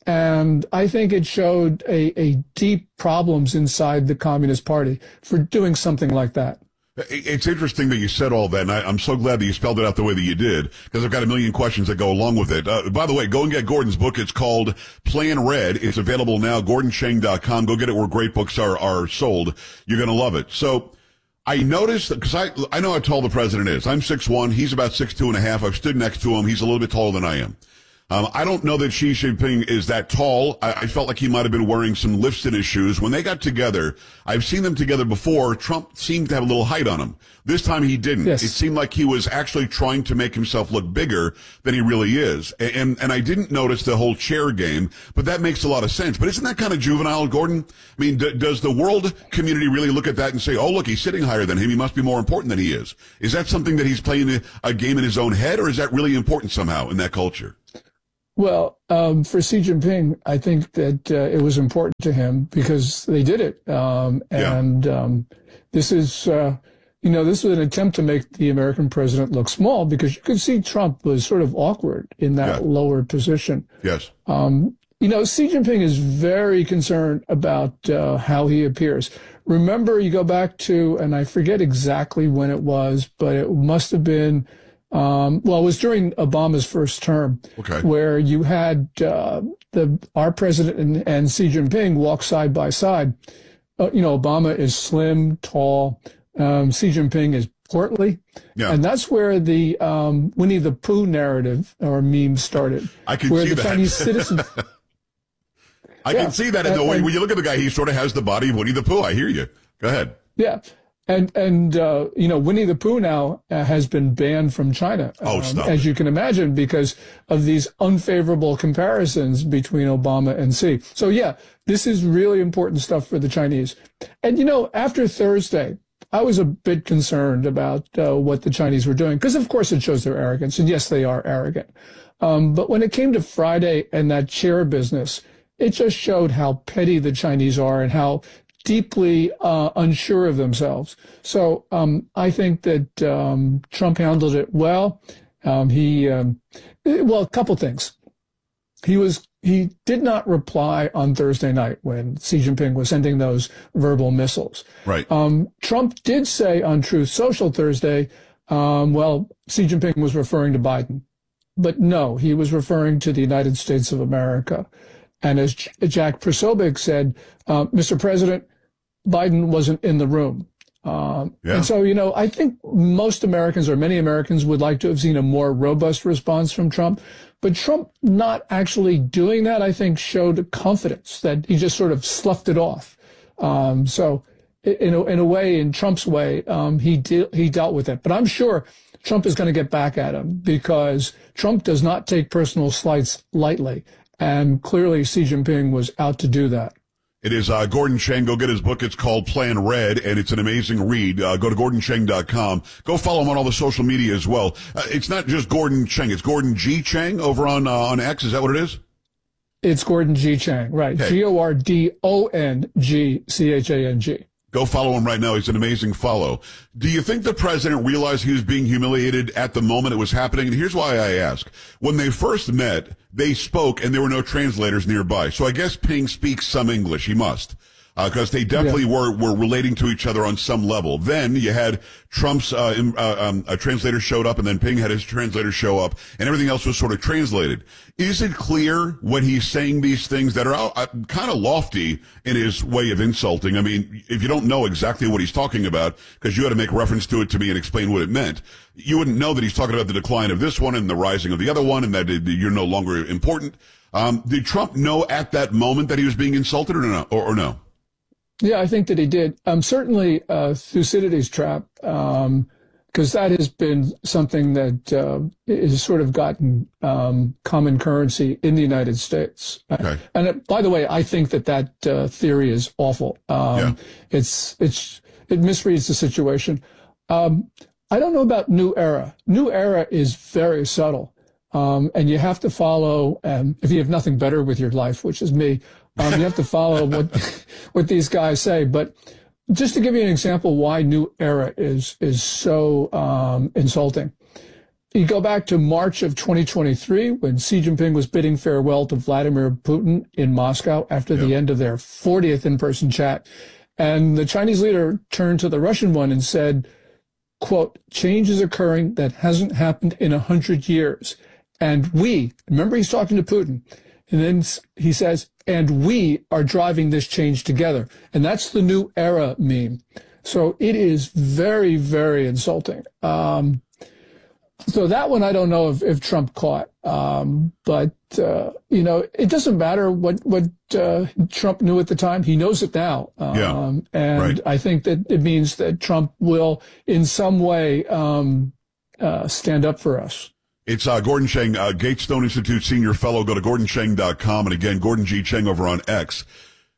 And I think it showed a, a deep problems inside the Communist Party for doing something like that. It's interesting that you said all that, and I, I'm so glad that you spelled it out the way that you did, because I've got a million questions that go along with it. Uh, by the way, go and get Gordon's book. It's called Plan Red. It's available now, gordon chang dot com. Go get it where great books are, are sold. You're going to love it. So I noticed, because I, I know how tall the president is. I'm six one. He's about six two and a half. I've stood next to him. He's a little bit taller than I am. Um, I don't know that Xi Jinping is that tall. I, I felt like he might have been wearing some lifts in his shoes. When they got together, I've seen them together before. Trump seemed to have a little height on him. This time he didn't. Yes. It seemed like he was actually trying to make himself look bigger than he really is. And, and, and I didn't notice the whole chair game, but that makes a lot of sense. But isn't that kind of juvenile, Gordon? I mean, d- does the world community really look at that and say, oh, look, he's sitting higher than him. He must be more important than he is. Is that something that he's playing a, a game in his own head, or is that really important somehow in that culture? Well, um, for Xi Jinping, I think that uh, it was important to him because they did it. Um, and yeah. um, this is, uh, you know, this was an attempt to make the American president look small because you could see Trump was sort of awkward in that yeah. lower position. Yes. Um, you know, Xi Jinping is very concerned about uh, how he appears. Remember, you go back to, and I forget exactly when it was, but it must have been Um, well, it was during Obama's first term, okay. where you had uh, the our president and, and Xi Jinping walk side by side. Uh, you know, Obama is slim, tall. Um, Xi Jinping is portly, yeah. and that's where the um, Winnie the Pooh narrative or meme started. I can where see the that. Chinese citizens. I yeah. can see that in the way when you look at the guy, he sort of has the body of Winnie the Pooh. I hear you. Go ahead. Yeah. And, and uh, you know, Winnie the Pooh now uh, has been banned from China, oh, um, stop as it. you can imagine, because of these unfavorable comparisons between Obama and Xi. So, yeah, this is really important stuff for the Chinese. And, you know, after Thursday, I was a bit concerned about uh, what the Chinese were doing, because, of course, it shows their arrogance. And, yes, they are arrogant. Um, but when it came to Friday and that chair business, it just showed how petty the Chinese are and how deeply uh, unsure of themselves. So um, I think that um, Trump handled it well. Um, he, um, well, a couple things. He was he did not reply on Thursday night when Xi Jinping was sending those verbal missiles. Right. Um, Trump did say on Truth Social Thursday, um, well, Xi Jinping was referring to Biden, but no, he was referring to the United States of America. And as Jack Posobiec said, uh, Mister President, Biden wasn't in the room. Um, yeah. And so, you know, I think most Americans or many Americans would like to have seen a more robust response from Trump. But Trump not actually doing that, I think, showed confidence that he just sort of sloughed it off. Um, so in a, in a way, in Trump's way, um, he, de- he dealt with it. But I'm sure Trump is going to get back at him because Trump does not take personal slights lightly. And clearly Xi Jinping was out to do that. It is uh, Gordon Chang. Go get his book. It's called Plan Red, and it's an amazing read. Uh, go to gordon chang dot com. Go follow him on all the social media as well. Uh, it's not just Gordon Chang. It's Gordon G. Chang over on uh, on X. Is that what it is? It's Gordon G. Chang, right. Okay. G O R D O N G C H A N G. Go follow him right now. He's an amazing follow. Do you think the president realized he was being humiliated at the moment it was happening? And here's why I ask. When they first met, they spoke and there were no translators nearby. So I guess Ping speaks some English. He must. Because uh, they definitely yeah. were, were relating to each other on some level. Then you had Trump's uh, in, uh, um, a translator showed up, and then Ping had his translator show up, and everything else was sort of translated. Is it clear when he's saying these things that are uh, kind of lofty in his way of insulting? I mean, if you don't know exactly what he's talking about, because you had to make reference to it to me and explain what it meant, you wouldn't know that he's talking about the decline of this one and the rising of the other one, and that you're no longer important. Um, did Trump know at that moment that he was being insulted, or no? Or, or no? Yeah, I think that he did. Um, certainly, uh, Thucydides' trap, um, because that has been something that uh, has sort of gotten um, common currency in the United States. Okay. And it, by the way, I think that that uh, theory is awful. Um, yeah. It's it's it misreads the situation. Um, I don't know about New Era. New Era is very subtle, um, and you have to follow. Um, if you have nothing better with your life, which is me. Um, you have to follow what what these guys say. But just to give you an example why New Era is is so um, insulting, you go back to March of twenty twenty-three when Xi Jinping was bidding farewell to Vladimir Putin in Moscow after yeah. the end of their fortieth in-person chat. And the Chinese leader turned to the Russian one and said, quote, change is occurring that hasn't happened in a hundred years. And we, remember he's talking to Putin, and then he says, and we are driving this change together. And that's the New Era meme. So it is very, very insulting. Um, so that one I don't know if, if Trump caught. Um, but, uh, you know, it doesn't matter what, what uh, Trump knew at the time. He knows it now. Um, yeah. And right. I think that it means that Trump will in some way um, uh, stand up for us. It's uh, Gordon Chang, uh, Gatestone Institute Senior Fellow. Go to gordon chang dot com. And again, Gordon G. Chang over on X.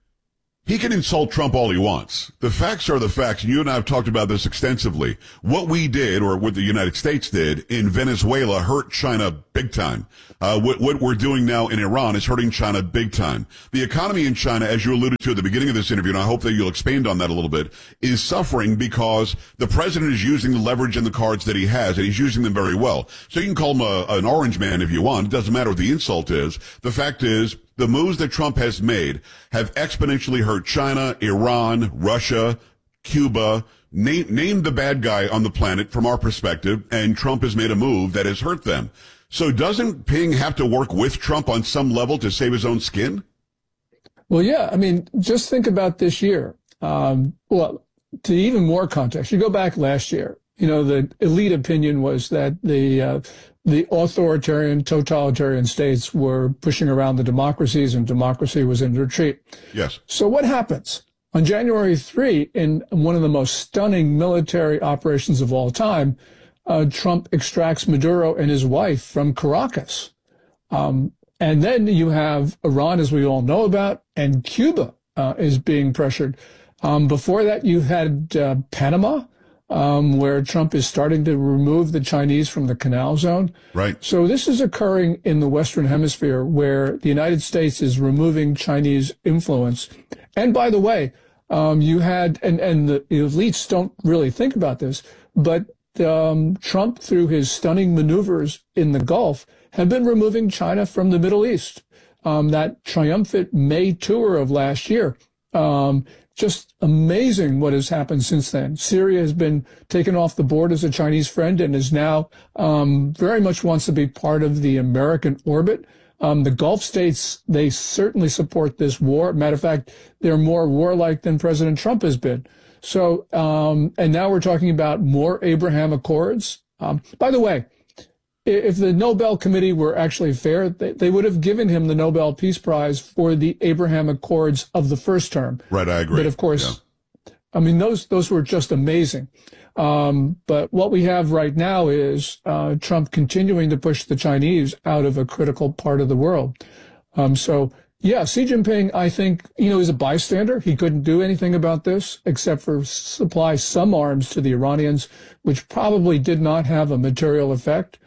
He can insult Trump all he wants. The facts are the facts. And you and I have talked about this extensively. What we did, or what the United States did in Venezuela, hurt China big time. Uh, what, what we're doing now in Iran is hurting China big time. The economy in China, as you alluded to at the beginning of this interview, and I hope that you'll expand on that a little bit, is suffering because the president is using the leverage and the cards that he has, and he's using them very well. So you can call him a, an orange man if you want. It doesn't matter what the insult is. The fact is, the moves that Trump has made have exponentially hurt China, Iran, Russia, Cuba. Name, name the bad guy on the planet from our perspective, and Trump has made a move that has hurt them. So doesn't Ping have to work with Trump on some level to save his own skin? Well, yeah. I mean, just think about this year. Um, well, to even more context, you go back last year, you know, the elite opinion was that the uh, the authoritarian, totalitarian states were pushing around the democracies and democracy was in retreat. Yes. So what happens? On January third, in one of the most stunning military operations of all time, uh, Trump extracts Maduro and his wife from Caracas. Um, and then you have Iran, as we all know about, and Cuba uh, is being pressured. Um, before that, you had uh, Panama, Um, where Trump is starting to remove the Chinese from the canal zone. Right. So this is occurring in the Western Hemisphere where the United States is removing Chinese influence. And by the way, um, you had, and, and the elites don't really think about this, but um, Trump, through his stunning maneuvers in the Gulf, had been removing China from the Middle East. Um, that triumphant May tour of last year, um, just amazing what has happened since then. Syria has been taken off the board as a Chinese friend and is now um, very much wants to be part of the American orbit. Um, the Gulf states, they certainly support this war. Matter of fact, they're more warlike than President Trump has been. So, um, and now we're talking about more Abraham Accords. Um, by the way, if the Nobel Committee were actually fair, they, they would have given him the Nobel Peace Prize for the Abraham Accords of the first term. Right, I agree. But of course, yeah. I mean, those those were just amazing. Um, but what we have right now is uh, Trump continuing to push the Chinese out of a critical part of the world. Um, so, yeah, Xi Jinping, I think, you know, is a bystander. He couldn't do anything about this except for supply some arms to the Iranians, which probably did not have a material effect.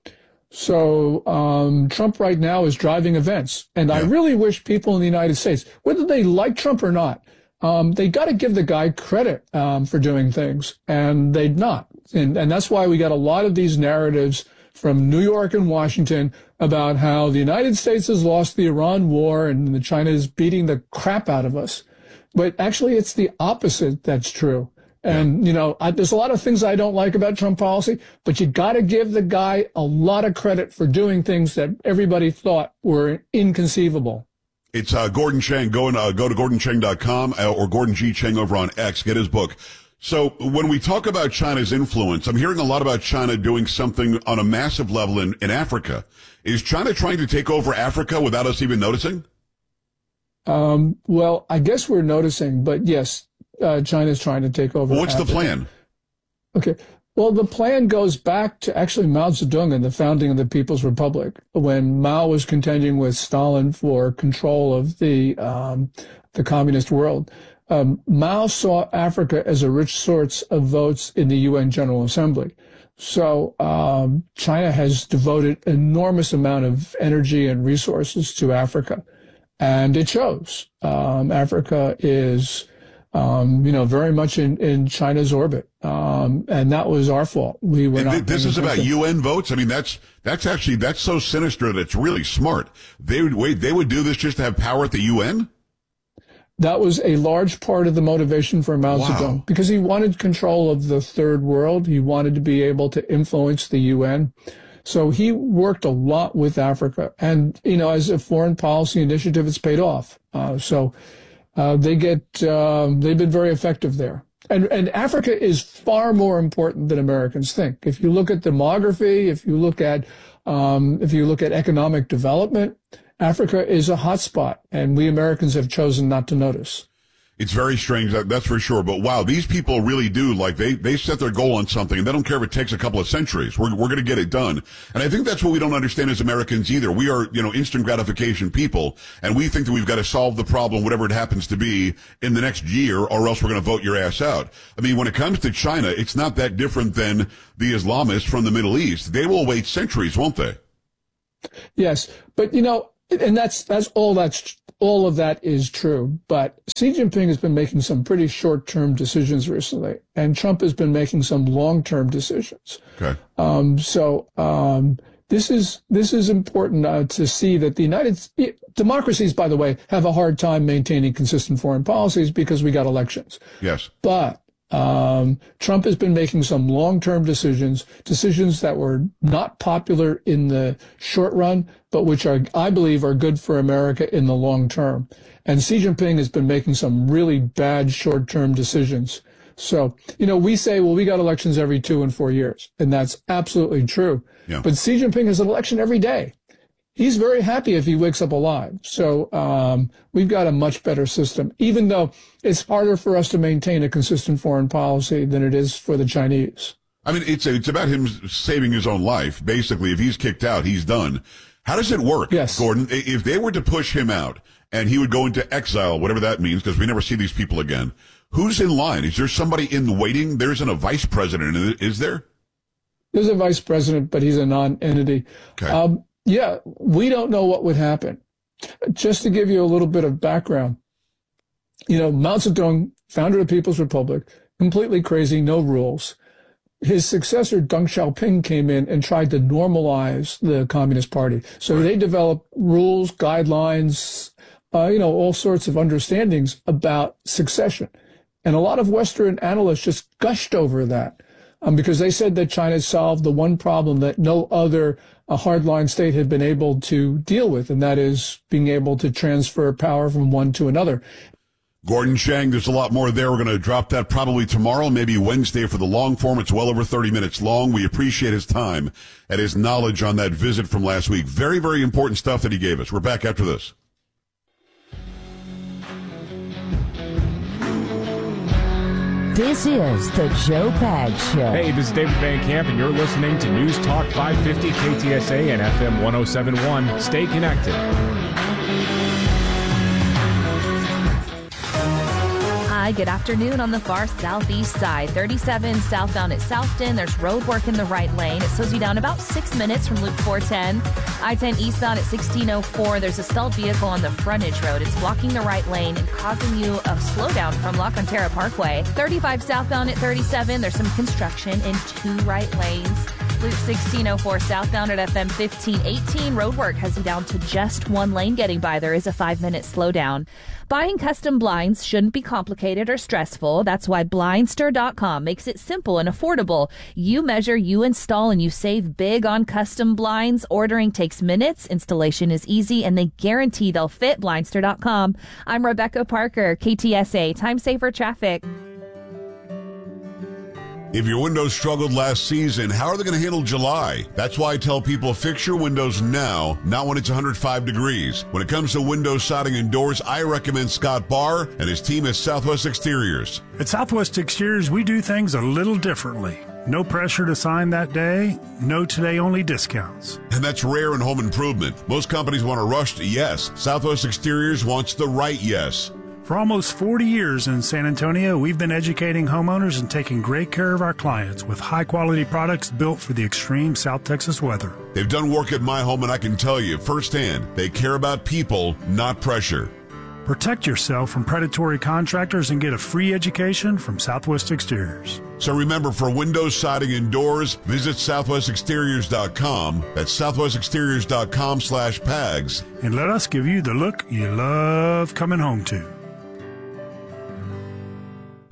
So um, Trump right now is driving events. And yeah. I really wish people in the United States, whether they like Trump or not, um, they got to give the guy credit um, for doing things. And they'd not. And, and that's why we got a lot of these narratives from New York and Washington about how the United States has lost the Iran war and China is beating the crap out of us. But actually, it's the opposite that's true. And, you know, I, there's a lot of things I don't like about Trump policy, but you got to give the guy a lot of credit for doing things that everybody thought were inconceivable. It's uh, Gordon Chang. Go, and, uh, go to gordon chang dot com or Gordon G. Chang over on X. Get his book. So when we talk about China's influence, I'm hearing a lot about China doing something on a massive level in, in Africa. Is China trying to take over Africa without us even noticing? Um, well, I guess we're noticing, but yes. Uh, China's trying to take over. Well, what's Africa. the plan? Okay. Well, the plan goes back to actually Mao Zedong and the founding of the People's Republic, when Mao was contending with Stalin for control of the um, the communist world. Um, Mao saw Africa as a rich source of votes in the U N General Assembly. So um, China has devoted enormous amount of energy and resources to Africa, and it shows. Um, Africa is Um, you know, very much in, in China's orbit. Um, and that was our fault. We were and not. Th- this is about U N votes. I mean, that's, that's actually, that's so sinister that it's really smart. They would wait, they would do this just to have power at the U N? That was a large part of the motivation for Mao wow. Zedong, because he wanted control of the third world. He wanted to be able to influence the U N. So he worked a lot with Africa. And, you know, as a foreign policy initiative, it's paid off. Uh, so, Uh, they get, um, they've been very effective there. And, and Africa is far more important than Americans think. If you look at demography, if you look at, um, if you look at economic development, Africa is a hotspot, and we Americans have chosen not to notice. It's very strange, that, that's for sure. But wow, these people really do, like, they, they set their goal on something, and they don't care if it takes a couple of centuries. We're, we're going to get it done. And I think that's what we don't understand as Americans either. We are, you know, instant gratification people, and we think that we've got to solve the problem, whatever it happens to be, in the next year, or else we're going to vote your ass out. I mean, when it comes to China, it's not that different than the Islamists from the Middle East. They will wait centuries, won't they? Yes, but, you know, and that's, that's all that's All of that is true, but Xi Jinping has been making some pretty short-term decisions recently, and Trump has been making some long-term decisions. Okay. Um, so um, this is this is important uh, to see that the United democracies, by the way, have a hard time maintaining consistent foreign policies because we got elections. Yes. But um, Trump has been making some long-term decisions, decisions that were not popular in the short run, but which are, I believe, are good for America in the long term. And Xi Jinping has been making some really bad short-term decisions. So, you know, we say, well, we got elections every two and four years, and that's absolutely true. Yeah. But Xi Jinping has an election every day. He's very happy if he wakes up alive. So um, we've got a much better system, even though it's harder for us to maintain a consistent foreign policy than it is for the Chinese. I mean, it's it's about him saving his own life. Basically, if he's kicked out, he's done. How does it work, yes. Gordon? If they were to push him out and he would go into exile, whatever that means, because we never see these people again, who's in line? Is there somebody in waiting? There isn't a vice president, is there? There's a vice president, but he's a non-entity. Okay. Um, yeah, we don't know what would happen. Just to give you a little bit of background, you know, Mao Zedong, founder of the People's Republic, completely crazy, no rules. His successor, Deng Xiaoping, came in and tried to normalize the Communist Party. So they developed rules, guidelines, uh, you know, all sorts of understandings about succession. And a lot of Western analysts just gushed over that um, because they said that China solved the one problem that no other uh, hardline state had been able to deal with, and that is being able to transfer power from one to another. Gordon Chang, there's a lot more there. We're going to drop that probably tomorrow, maybe Wednesday for the long form. It's well over thirty minutes long. We appreciate his time and his knowledge on that visit from last week. Very, very important stuff that he gave us. We're back after this. This is the Joe Pags Show. Hey, this is David Van Camp, and you're listening to News Talk five fifty K T S A and F M one oh seven point one. Stay connected. Hi, good afternoon on the far southeast side. thirty-seven southbound at Southton. There's road work in the right lane. It slows you down about six minutes from Loop four ten. I ten eastbound at sixteen oh four. There's a stalled vehicle on the frontage road. It's blocking the right lane and causing you a slowdown from La Cantera Parkway. thirty-five southbound at thirty-seven. There's some construction in two right lanes. Loop sixteen oh four southbound at F M fifteen eighteen. Roadwork has you down to just one lane getting by. There is a five-minute slowdown. Buying custom blinds shouldn't be complicated or stressful. That's why Blindster dot com makes it simple and affordable. You measure, you install, and you save big on custom blinds. Ordering takes minutes. Installation is easy, and they guarantee they'll fit. Blindster dot com. I'm Rebecca Parker, K T S A. Time saver traffic. If your windows struggled last season, how are they going to handle July? That's why I tell people fix your windows now, not when it's one hundred five degrees. When it comes to windows, siding, and doors, I recommend Scott Barr and his team at Southwest Exteriors. At Southwest Exteriors, we do things a little differently. No pressure to sign that day, no today-only discounts. And that's rare in home improvement. Most companies want a rushed yes. Southwest Exteriors wants the right yes. For almost forty years in San Antonio, we've been educating homeowners and taking great care of our clients with high-quality products built for the extreme South Texas weather. They've done work at my home, and I can tell you firsthand, they care about people, not pressure. Protect yourself from predatory contractors and get a free education from Southwest Exteriors. So remember, for windows, siding, and doors, visit southwest exteriors dot com. That's southwest exteriors dot com slash pags. And let us give you the look you love coming home to.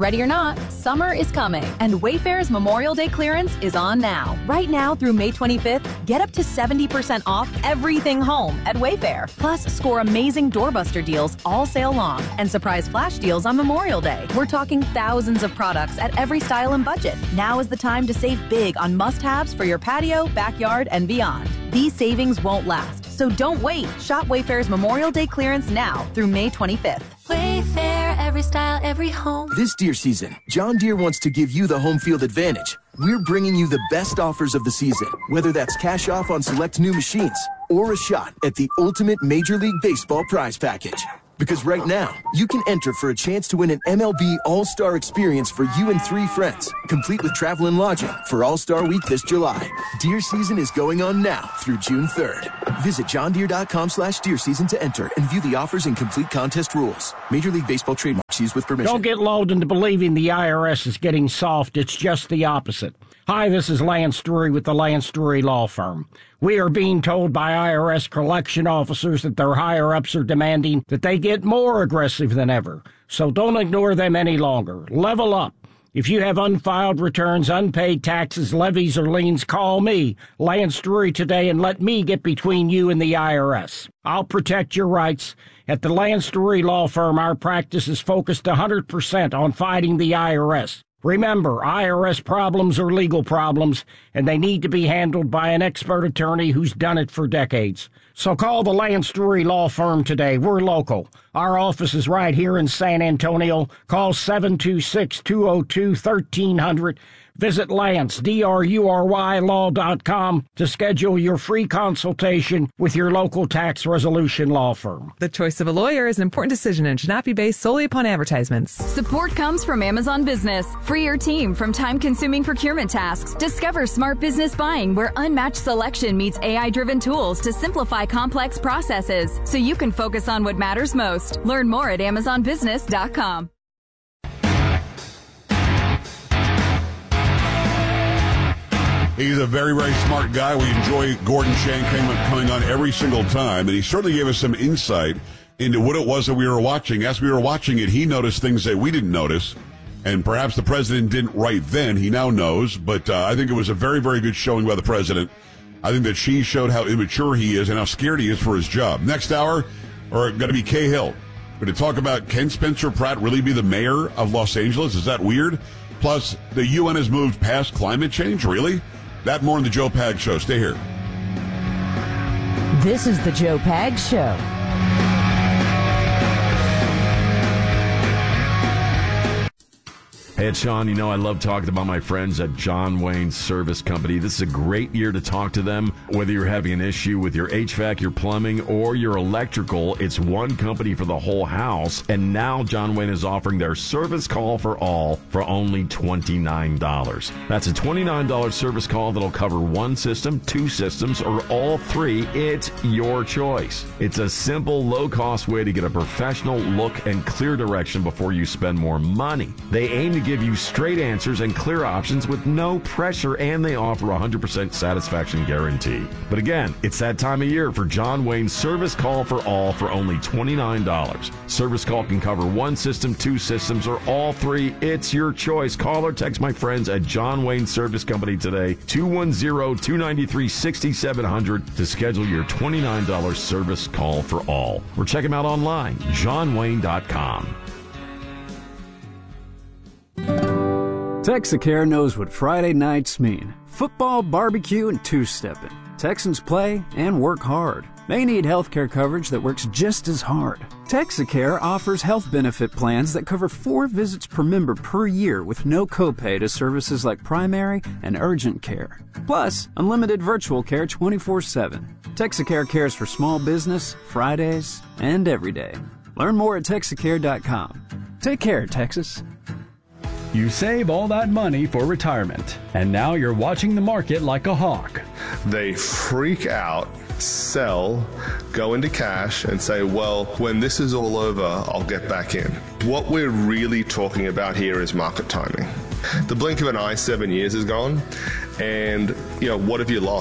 Ready or not, summer is coming, and Wayfair's Memorial Day clearance is on now. Right now through May twenty-fifth, get up to seventy percent off everything home at Wayfair. Plus, score amazing doorbuster deals all sale long and surprise flash deals on Memorial Day. We're talking thousands of products at every style and budget. Now is the time to save big on must-haves for your patio, backyard, and beyond. These savings won't last, so don't wait. Shop Wayfair's Memorial Day clearance now through May twenty-fifth. Wayfair, every style, every home. This deer season, John Deere wants to give you the home field advantage. We're bringing you the best offers of the season, whether that's cash off on select new machines or a shot at the ultimate Major League Baseball prize package. Because right now, you can enter for a chance to win an M L B All-Star experience for you and three friends, complete with travel and lodging for All-Star Week this July. Deer season is going on now through June third. Visit johndeere.com slash deer season to enter and view the offers and complete contest rules. Major League Baseball trademarks used with permission. Don't get lulled into believing the I R S is getting soft. It's just the opposite. Hi, this is Lance Drury with the Lance Drury Law Firm. We are being told by I R S collection officers that their higher-ups are demanding that they get more aggressive than ever. So don't ignore them any longer. Level up. If you have unfiled returns, unpaid taxes, levies, or liens, call me, Lance Drury, today and let me get between you and the I R S. I'll protect your rights. At the Lance Drury Law Firm, our practice is focused one hundred percent on fighting the I R S. Remember, I R S problems are legal problems, and they need to be handled by an expert attorney who's done it for decades. So call the Lance Drury Law Firm today. We're local. Our office is right here in San Antonio. Call seven two six, two oh two, one three zero zero. Visit Lance, D R U R Y law dot com to schedule your free consultation with your local tax resolution law firm. The choice of a lawyer is an important decision and should not be based solely upon advertisements. Support comes from Amazon Business. Free your team from time-consuming procurement tasks. Discover smart business buying where unmatched selection meets A I-driven tools to simplify complex processes so you can focus on what matters most. Learn more at amazon business dot com. He's a very, very smart guy. We enjoy Gordon Shane coming on every single time, and he certainly gave us some insight into what it was that we were watching. As we were watching it, he noticed things that we didn't notice, and perhaps the president didn't right then. He now knows, but uh, I think it was a very, very good showing by the president. I think that she showed how immature he is and how scared he is for his job. Next hour, we're going to be Kay Hill. We're going to talk about, can Spencer Pratt really be the mayor of Los Angeles? Is that weird? Plus, the U N has moved past climate change, really? That more in the Joe Pags Show. Stay here. This is the Joe Pags Show. Hey, it's Sean. You know I love talking about my friends at John Wayne Service Company. This is a great year to talk to them. Whether you're having an issue with your H V A C, your plumbing, or your electrical, it's one company for the whole house. And now John Wayne is offering their service call for all for only twenty-nine dollars. That's a twenty-nine dollars service call that'll cover one system, two systems, or all three. It's your choice. It's a simple, low-cost way to get a professional look and clear direction before you spend more money. They aim to give you straight answers and clear options with no pressure, and they offer a one hundred percent satisfaction guarantee. But again, it's that time of year for John Wayne's Service Call for All for only twenty-nine dollars. Service call can cover one system, two systems, or all three. It's your choice. Call or text my friends at John Wayne Service Company today, two one zero, two nine three, six seven zero zero, to schedule your twenty-nine dollars Service Call for All. Or check them out online, john wayne dot com. Texacare knows what Friday nights mean. Football, barbecue, and two-stepping. Texans play and work hard. They need healthcare coverage that works just as hard. Texacare offers health benefit plans that cover four visits per member per year with no copay to services like primary and urgent care. Plus, unlimited virtual care twenty-four seven. Texacare cares for small business, Fridays, and every day. Learn more at Texacare dot com. Take care, Texas. You save all that money for retirement, and now you're watching the market like a hawk. They freak out, sell, go into cash, and say, well, when this is all over, I'll get back in. What we're really talking about here is market timing. The blink of an eye, seven years is gone, and, you know, what have you lost?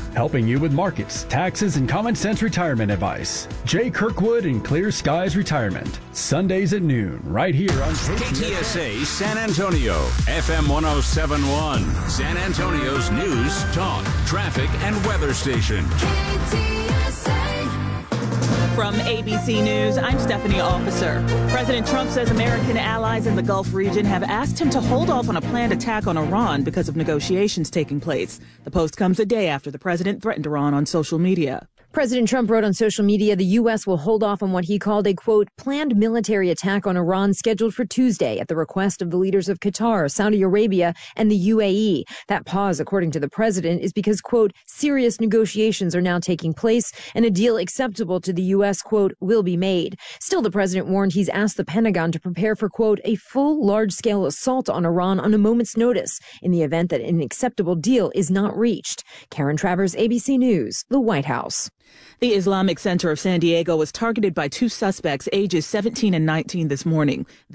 helping you with markets, taxes, and common sense retirement advice. Jay Kirkwood and Clear Skies Retirement. Sundays at noon, right here on K T S A San Antonio, F M one oh seven point one, San Antonio's news, talk, traffic, and weather station. K T S A. From A B C News, I'm Stephanie Officer. President Trump says American allies in the Gulf region have asked him to hold off on a planned attack on Iran because of negotiations taking place. The post comes a day after the president threatened Iran on social media. President Trump wrote on social media the U S will hold off on what he called a, quote, planned military attack on Iran scheduled for Tuesday at the request of the leaders of Qatar, Saudi Arabia, and the U A E. That pause, according to the president, is because, quote, serious negotiations are now taking place and a deal acceptable to the U S, quote, will be made. Still, the president warned he's asked the Pentagon to prepare for, quote, a full large-scale assault on Iran on a moment's notice in the event that an acceptable deal is not reached. Karen Travers, A B C News, the White House. The Islamic Center of San Diego was targeted by two suspects ages seventeen and nineteen this morning.